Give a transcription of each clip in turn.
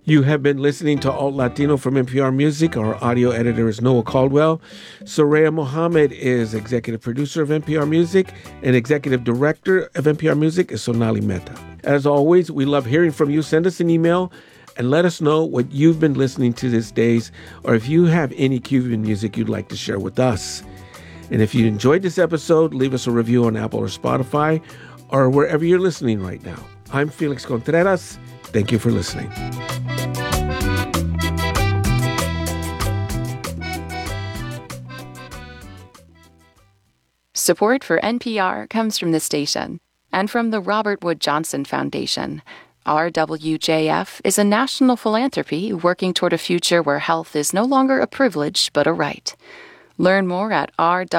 You have been listening to Alt Latino from NPR Music. Our audio editor is Noah Caldwell. Soraya Mohammed is executive producer of NPR Music, and executive director of NPR Music is Sonali Mehta. As always, we love hearing from you. Send us an email and let us know what you've been listening to these days, or if you have any Cuban music you'd like to share with us. And if you enjoyed this episode, leave us a review on Apple or Spotify, or wherever you're listening right now. I'm Felix Contreras. Thank you for listening. Support for NPR comes from the station and from the Robert Wood Johnson Foundation. RWJF is a national philanthropy working toward a future where health is no longer a privilege but a right. Learn more at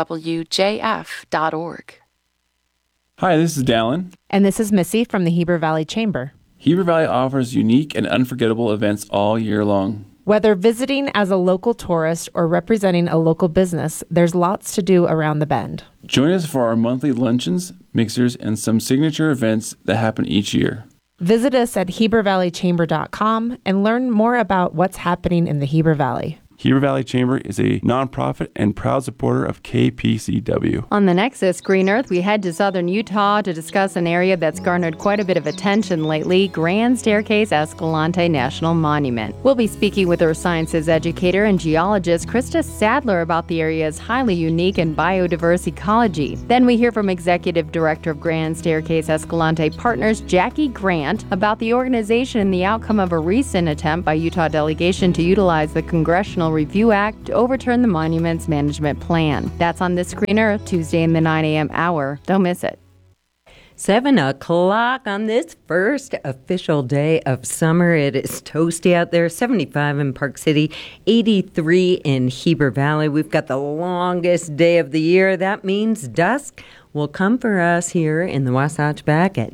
rwjf.org. Hi, this is Dallin. And this is Missy from the Heber Valley Chamber. Heber Valley offers unique and unforgettable events all year long. Whether visiting as a local tourist or representing a local business, there's lots to do around the bend. Join us for our monthly luncheons, mixers, and some signature events that happen each year. Visit us at HeberValleyChamber.com and learn more about what's happening in the Heber Valley. Heber Valley Chamber is a nonprofit and proud supporter of KPCW. On the Nexus Green Earth, we head to southern Utah to discuss an area that's garnered quite a bit of attention lately, Grand Staircase Escalante National Monument. We'll be speaking with Earth Sciences educator and geologist Krista Sadler about the area's highly unique and biodiverse ecology. Then we hear from Executive Director of Grand Staircase Escalante Partners, Jackie Grant, about the organization and the outcome of a recent attempt by Utah delegation to utilize the Congressional Review Act to overturn the monument's management plan. That's on This Green Earth, Tuesday in the 9 a.m. hour. Don't miss it. 7 o'clock on this first official day of summer. It is toasty out there, 75 in Park City, 83 in Heber Valley. We've got the longest day of the year. That means dusk will come for us here in the Wasatch back at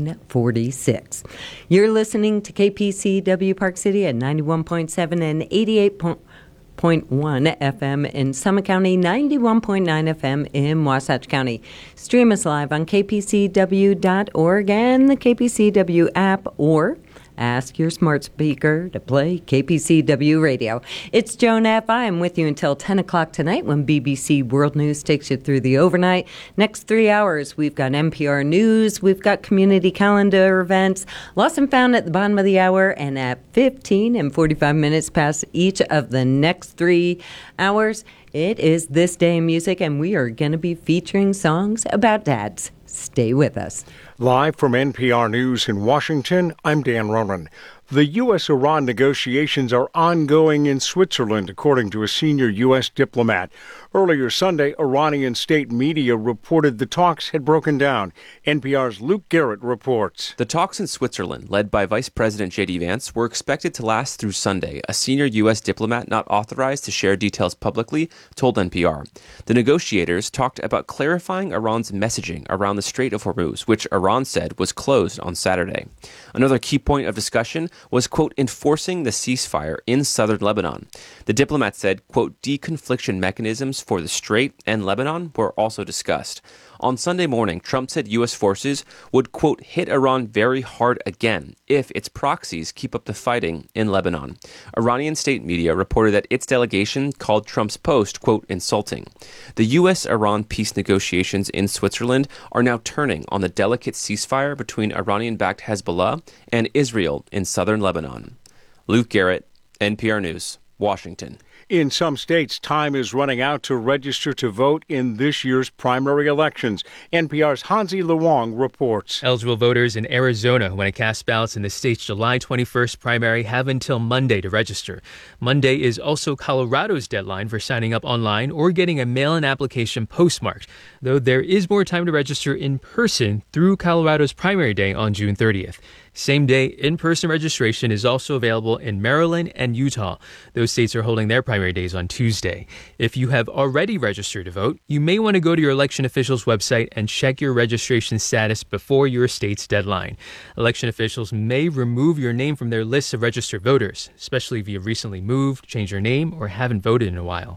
9:46. You're listening to KPCW Park City at 91.7 and 88.1 FM in Summit County, 91.9 FM in Wasatch County. Stream us live on kpcw.org and the KPCW app, or ask your smart speaker to play KPCW radio. It's Joan F. I am with you until 10 o'clock tonight when BBC World News takes you through the overnight. Next 3 hours, we've got NPR News, we've got community calendar events, Lost and Found at the bottom of the hour, and at 15 and 45 minutes past each of the next 3 hours, it is This Day in Music, and we are going to be featuring songs about dads. Stay with us. Live from NPR News in Washington, I'm Dan Ronan. The U.S.-Iran negotiations are ongoing in Switzerland, according to a senior U.S. diplomat. Earlier Sunday, Iranian state media reported the talks had broken down. NPR's Luke Garrett reports. The talks in Switzerland, led by Vice President J.D. Vance, were expected to last through Sunday. A senior U.S. diplomat not authorized to share details publicly told NPR. The negotiators talked about clarifying Iran's messaging around the Strait of Hormuz, which Iran said was closed on Saturday. Another key point of discussion was, quote, enforcing the ceasefire in southern Lebanon. The diplomat said, quote, deconfliction mechanisms for the Strait and Lebanon were also discussed. On Sunday morning, Trump said U.S. forces would, quote, hit Iran very hard again if its proxies keep up the fighting in Lebanon. Iranian state media reported that its delegation called Trump's post, quote, insulting. The U.S.-Iran peace negotiations in Switzerland are now turning on the delicate ceasefire between Iranian-backed Hezbollah and Israel in southern Lebanon. Luke Garrett, NPR News, Washington. In some states, time is running out to register to vote in this year's primary elections. NPR's Hansi Luong reports. Eligible voters in Arizona who want to cast ballots in the state's July 21st primary have until Monday to register. Monday is also Colorado's deadline for signing up online or getting a mail-in application postmarked, though there is more time to register in person through Colorado's primary day on June 30th. Same-day in-person registration is also available in Maryland and Utah. Those states are holding their primary days on Tuesday. If you have already registered to vote, you may want to go to your election official's website and check your registration status before your state's deadline. Election officials may remove your name from their list of registered voters, especially if you have recently moved, changed your name, or haven't voted in a while.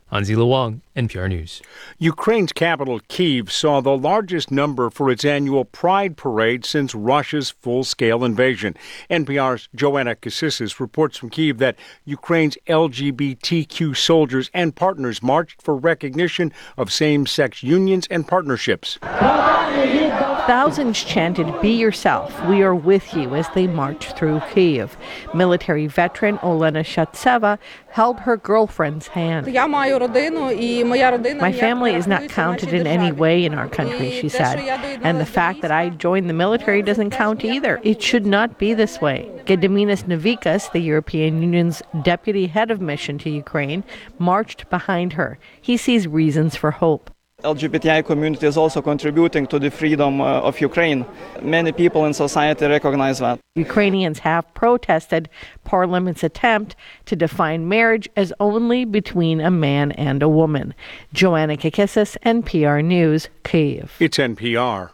Hanzila Wang, NPR News. Ukraine's capital, Kyiv, saw the largest number for its annual Pride Parade since Russia's full-scale invasion. NPR's Joanna Cassis reports from Kyiv that Ukraine's LGBTQ soldiers and partners marched for recognition of same-sex unions and partnerships. Thousands chanted, "Be yourself, we are with you," as they marched through Kyiv. Military veteran Olena Shatseva held her girlfriend's hand. "My family is not counted in any way in our country," she said. "And the fact that I joined the military doesn't count either. It should not be this way." Gediminas Navikas, the European Union's deputy head of mission to Ukraine, marched behind her. He sees reasons for hope. LGBTI community is also contributing to the freedom of Ukraine. Many people in society recognize that. Ukrainians have protested Parliament's attempt to define marriage as only between a man and a woman. Joanna Kakissis, NPR News, Kyiv. It's NPR.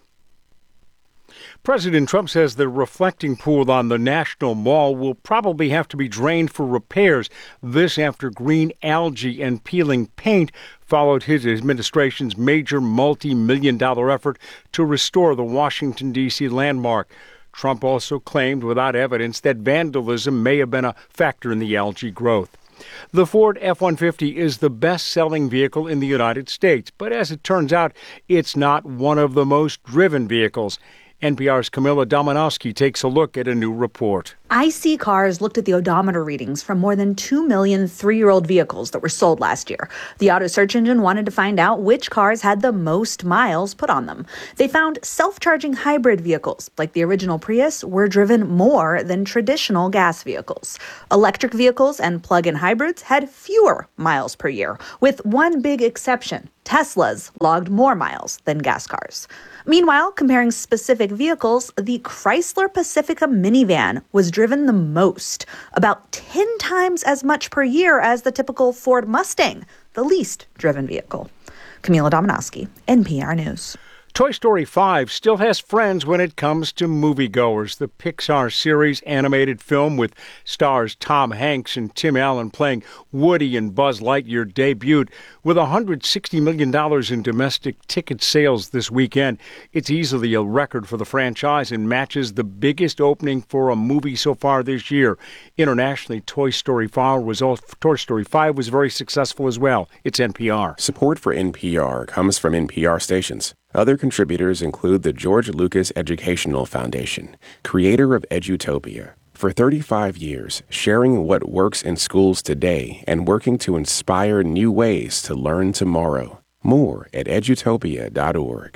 President Trump says the reflecting pool on the National Mall will probably have to be drained for repairs. This after green algae and peeling paint followed his administration's major multi-million-dollar effort to restore the Washington, D.C. landmark. Trump also claimed without evidence that vandalism may have been a factor in the algae growth. The Ford F-150 is the best-selling vehicle in the United States, but as it turns out, it's not one of the most driven vehicles. NPR's Camilla Dominowski takes a look at a new report. IC Cars looked at the odometer readings from more than 2 million three-year-old vehicles that were sold last year. The auto search engine wanted to find out which cars had the most miles put on them. They found self-charging hybrid vehicles, like the original Prius, were driven more than traditional gas vehicles. Electric vehicles and plug-in hybrids had fewer miles per year, with one big exception. Teslas logged more miles than gas cars. Meanwhile, comparing specific vehicles, the Chrysler Pacifica minivan was driven the most, about 10 times as much per year as the typical Ford Mustang, the least driven vehicle. Camila Dominowski, NPR News. Toy Story 5 still has friends when it comes to moviegoers. The Pixar series animated film with stars Tom Hanks and Tim Allen playing Woody and Buzz Lightyear debuted with $160 million in domestic ticket sales this weekend. It's easily a record for the franchise and matches the biggest opening for a movie so far this year. Internationally, Toy Story 5 was very successful as well. It's NPR. Support for NPR comes from NPR stations. Other contributors include the George Lucas Educational Foundation, creator of Edutopia. For 35 years, sharing what works in schools today and working to inspire new ways to learn tomorrow. More at edutopia.org.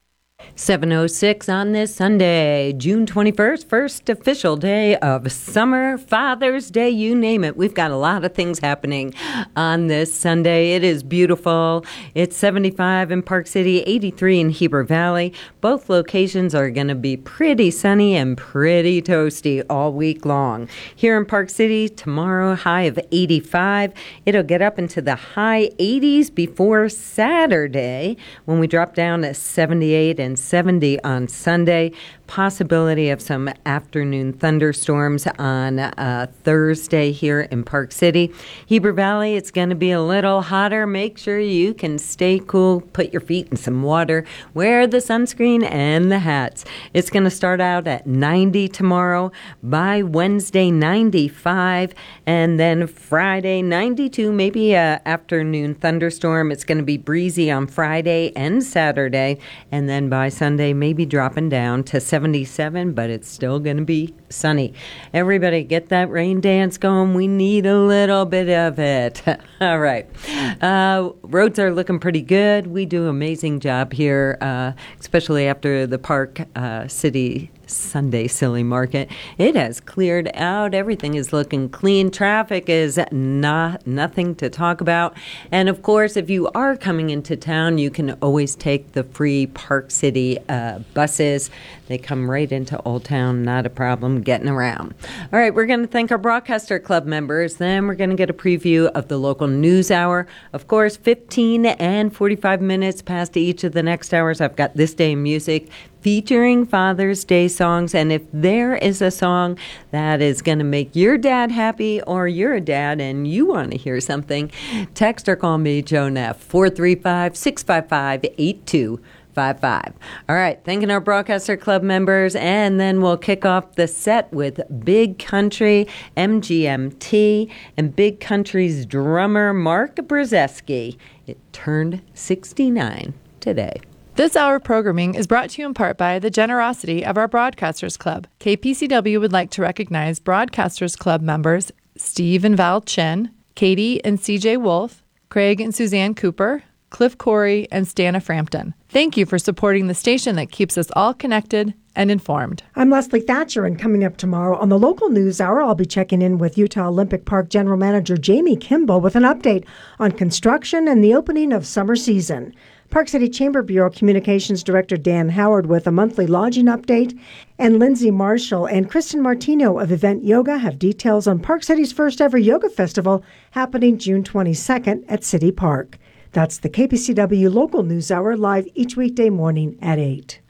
7:06 on this Sunday, June 21st, first official day of summer, Father's Day, you name it. We've got a lot of things happening on this Sunday. It is beautiful. It's 75 in Park City, 83 in Heber Valley. Both locations are going to be pretty sunny and pretty toasty all week long. Here in Park City, tomorrow, high of 85. It'll get up into the high 80s before Saturday when we drop down to 78 and 70 on Sunday. Possibility of some afternoon thunderstorms on Thursday here in Park City. Heber Valley, it's going to be a little hotter. Make sure you can stay cool. Put your feet in some water. Wear the sunscreen and the hats. It's going to start out at 90 tomorrow. By Wednesday, 95. And then Friday, 92. Maybe an afternoon thunderstorm. It's going to be breezy on Friday and Saturday. And then by Sunday, maybe dropping down to 77, but it's still going to be sunny. Everybody get that rain dance going. We need a little bit of it. All right. Roads are looking pretty good. We do an amazing job here, especially after the Park City Sunday Silly Market. It has cleared out. Everything is looking clean. Traffic is nothing to talk about. And of course, if you are coming into town, you can always take the free Park City buses. They come right into Old Town. Not a problem getting around. All right, we're going to thank our Broadcaster Club members. Then we're going to get a preview of the local news hour. Of course, 15 and 45 minutes past each of the next hours. I've got This Day in Music. featuring Father's Day songs. And if there is a song that is going to make your dad happy, or you're a dad and you want to hear something, text or call me, Joe Neff, 435-655-8255. All right, thanking our Broadcaster Club members, and then we'll kick off the set with Big Country, MGMT, and Big Country's drummer Mark Brzezinski. It turned 69 today. This hour of programming is brought to you in part by the generosity of our Broadcasters Club. KPCW would like to recognize Broadcasters Club members Steve and Val Chin, Katie and CJ Wolf, Craig and Suzanne Cooper, Cliff Corey, and Stana Frampton. Thank you for supporting the station that keeps us all connected and informed. I'm Leslie Thatcher, and coming up tomorrow on the Local News Hour, I'll be checking in with Utah Olympic Park General Manager Jamie Kimball with an update on construction and the opening of summer season. Park City Chamber Bureau Communications Director Dan Howard with a monthly lodging update, and Lindsay Marshall and Kristen Martino of Event Yoga have details on Park City's first ever yoga festival happening June 22nd at City Park. That's the KPCW Local News Hour, live each weekday morning at 8.